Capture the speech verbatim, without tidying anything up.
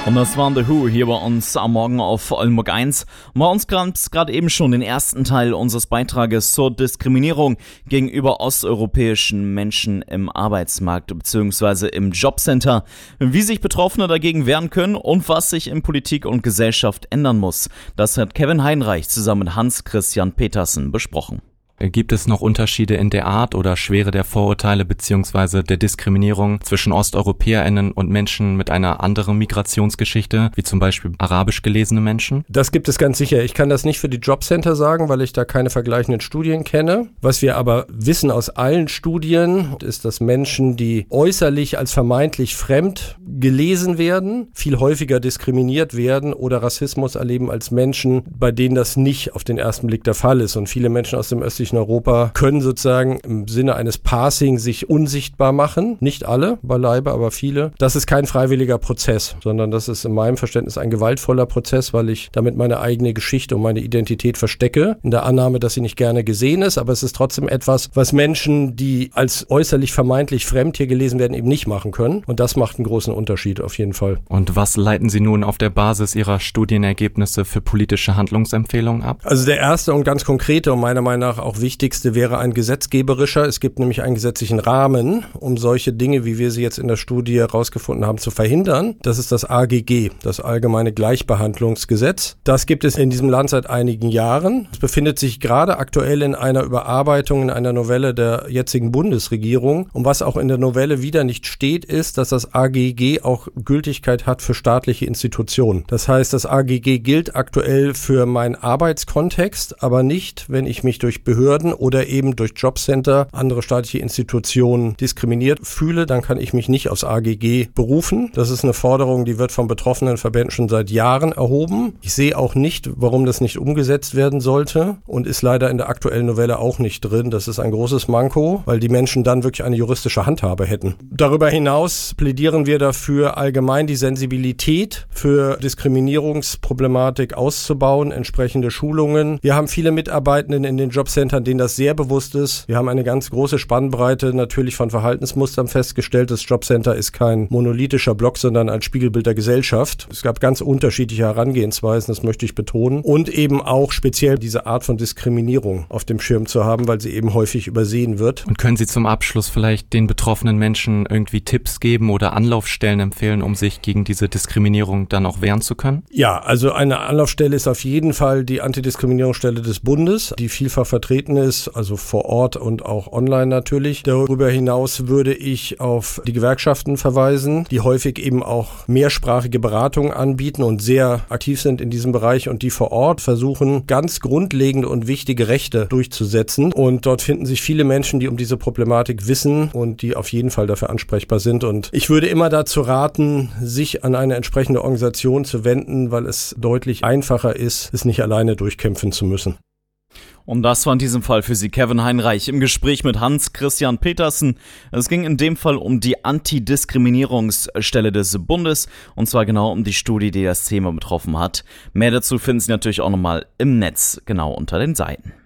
Und das waren The Who hier bei uns am Morgen auf Oldenburg eins. Und bei uns gab es gerade eben schon den ersten Teil unseres Beitrages zur Diskriminierung gegenüber osteuropäischen Menschen im Arbeitsmarkt bzw. im Jobcenter, wie sich Betroffene dagegen wehren können und was sich in Politik und Gesellschaft ändern muss. Das hat Kevin Heinreich zusammen mit Hans-Christian Petersen besprochen. Gibt es noch Unterschiede in der Art oder Schwere der Vorurteile bzw. der Diskriminierung zwischen OsteuropäerInnen und Menschen mit einer anderen Migrationsgeschichte, wie zum Beispiel arabisch gelesene Menschen? Das gibt es ganz sicher. Ich kann das nicht für die Jobcenter sagen, weil ich da keine vergleichenden Studien kenne. Was wir aber wissen aus allen Studien, ist, dass Menschen, die äußerlich als vermeintlich fremd gelesen werden, viel häufiger diskriminiert werden oder Rassismus erleben als Menschen, bei denen das nicht auf den ersten Blick der Fall ist. Und viele Menschen aus dem östlichen Europa können sozusagen im Sinne eines Passing sich unsichtbar machen. Nicht alle, beileibe, aber viele. Das ist kein freiwilliger Prozess, sondern das ist in meinem Verständnis ein gewaltvoller Prozess, weil ich damit meine eigene Geschichte und meine Identität verstecke, in der Annahme, dass sie nicht gerne gesehen ist, aber es ist trotzdem etwas, was Menschen, die als äußerlich vermeintlich fremd hier gelesen werden, eben nicht machen können. Und das macht einen großen Unterschied auf jeden Fall. Und was leiten Sie nun auf der Basis Ihrer Studienergebnisse für politische Handlungsempfehlungen ab? Also der erste und ganz konkrete und meiner Meinung nach auch wichtigste wäre ein gesetzgeberischer. Es gibt nämlich einen gesetzlichen Rahmen, um solche Dinge, wie wir sie jetzt in der Studie herausgefunden haben, zu verhindern. Das ist das A G G, das Allgemeine Gleichbehandlungsgesetz. Das gibt es in diesem Land seit einigen Jahren. Es befindet sich gerade aktuell in einer Überarbeitung, in einer Novelle der jetzigen Bundesregierung. Und was auch in der Novelle wieder nicht steht, ist, dass das A G G auch Gültigkeit hat für staatliche Institutionen. Das heißt, das A G G gilt aktuell für meinen Arbeitskontext, aber nicht, wenn ich mich durch Behörden oder eben durch Jobcenter, andere staatliche Institutionen diskriminiert fühle, dann kann ich mich nicht aufs A G G berufen. Das ist eine Forderung, die wird von betroffenen Verbänden schon seit Jahren erhoben. Ich sehe auch nicht, warum das nicht umgesetzt werden sollte und ist leider in der aktuellen Novelle auch nicht drin. Das ist ein großes Manko, weil die Menschen dann wirklich eine juristische Handhabe hätten. Darüber hinaus plädieren wir dafür, allgemein die Sensibilität für Diskriminierungsproblematik auszubauen, entsprechende Schulungen. Wir haben viele Mitarbeitenden in den Jobcentern, denen das sehr bewusst ist. Wir haben eine ganz große Spannbreite natürlich von Verhaltensmustern festgestellt. Das Jobcenter ist kein monolithischer Block, sondern ein Spiegelbild der Gesellschaft. Es gab ganz unterschiedliche Herangehensweisen, das möchte ich betonen. Und eben auch speziell diese Art von Diskriminierung auf dem Schirm zu haben, weil sie eben häufig übersehen wird. Und können Sie zum Abschluss vielleicht den betroffenen Menschen irgendwie Tipps geben oder Anlaufstellen empfehlen, um sich gegen diese Diskriminierung dann auch wehren zu können? Ja, also eine Anlaufstelle ist auf jeden Fall die Antidiskriminierungsstelle des Bundes, die vielfach vertreten ist, also vor Ort und auch online natürlich. Darüber hinaus würde ich auf die Gewerkschaften verweisen, die häufig eben auch mehrsprachige Beratungen anbieten und sehr aktiv sind in diesem Bereich und die vor Ort versuchen, ganz grundlegende und wichtige Rechte durchzusetzen. Und dort finden sich viele Menschen, die um diese Problematik wissen und die auf jeden Fall dafür ansprechbar sind. Und ich würde immer dazu raten, sich an eine entsprechende Organisation zu wenden, weil es deutlich einfacher ist, es nicht alleine durchkämpfen zu müssen. Und das war in diesem Fall für Sie Kevin Heinreich im Gespräch mit Hans-Christian Petersen. Es ging in dem Fall um die Antidiskriminierungsstelle des Bundes und zwar genau um die Studie, die das Thema betroffen hat. Mehr dazu finden Sie natürlich auch nochmal im Netz, genau unter den Seiten.